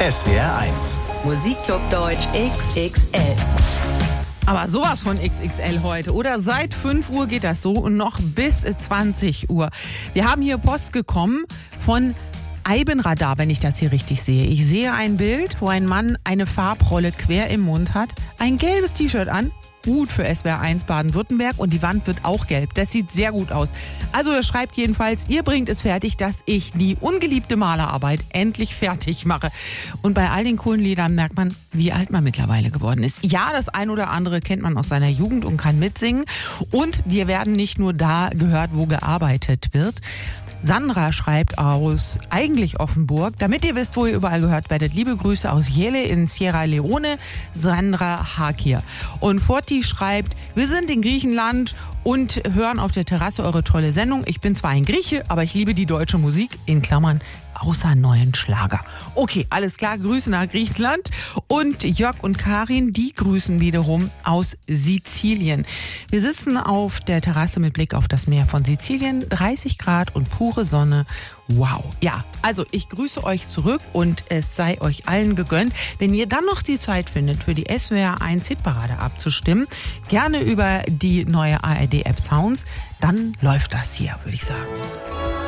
SWR 1. Musikclub Deutsch XXL. Aber sowas von XXL heute, oder? Seit 5 Uhr geht das so und noch bis 20 Uhr. Wir haben hier Post bekommen von Eibenradar, wenn ich das hier richtig sehe. Ich sehe ein Bild, wo ein Mann eine Farbrolle quer im Mund hat, ein gelbes T-Shirt an, gut für SWR 1 Baden-Württemberg, und die Wand wird auch gelb. Das sieht sehr gut aus. Also er schreibt jedenfalls, ihr bringt es fertig, dass ich die ungeliebte Malerarbeit endlich fertig mache. Und bei all den coolen Liedern merkt man, wie alt man mittlerweile geworden ist. Ja, das ein oder andere kennt man aus seiner Jugend und kann mitsingen. Und wir werden nicht nur da gehört, wo gearbeitet wird. Sandra schreibt aus eigentlich Offenburg, damit ihr wisst, wo ihr überall gehört werdet. Liebe Grüße aus Jele in Sierra Leone, Sandra Hakir. Und Forti schreibt, wir sind in Griechenland und hören auf der Terrasse eure tolle Sendung. Ich bin zwar ein Grieche, aber ich liebe die deutsche Musik, in Klammern, außer neuen Schlager. Okay, alles klar, Grüße nach Griechenland. Und Jörg und Karin, die grüßen wiederum aus Sizilien. Wir sitzen auf der Terrasse mit Blick auf das Meer von Sizilien, 30 Grad und pure Sonne. Wow. Ja, also ich grüße euch zurück und es sei euch allen gegönnt. Wenn ihr dann noch die Zeit findet, für die SWR 1 Hitparade abzustimmen, gerne über die neue ARD-App Sounds, dann läuft das hier, würde ich sagen.